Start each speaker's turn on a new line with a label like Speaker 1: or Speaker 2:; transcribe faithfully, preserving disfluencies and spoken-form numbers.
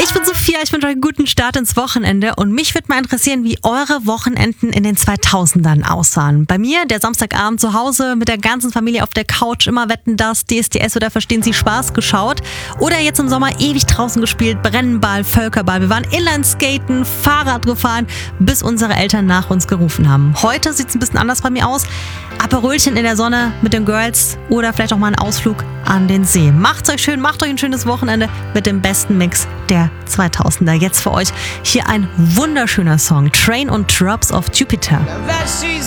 Speaker 1: Ich bin Sophia, ich wünsche euch einen guten Start ins Wochenende und mich würde mal interessieren, wie eure Wochenenden in den zweitausendern aussahen. Bei mir, der Samstagabend zu Hause mit der ganzen Familie auf der Couch, immer Wetten, das, D S D S oder Verstehen Sie Spaß geschaut. Oder jetzt im Sommer ewig draußen gespielt, Brennball, Völkerball. Wir waren Inlineskaten, Fahrrad gefahren, bis unsere Eltern nach uns gerufen haben. Heute sieht es ein bisschen anders bei mir aus. Aperolchen in der Sonne mit den Girls oder vielleicht auch mal einen Ausflug an den See. Macht's euch schön, macht euch ein schönes Wochenende mit dem besten Mix der zweitausender. Jetzt für euch hier ein wunderschöner Song, Train und Drops of Jupiter.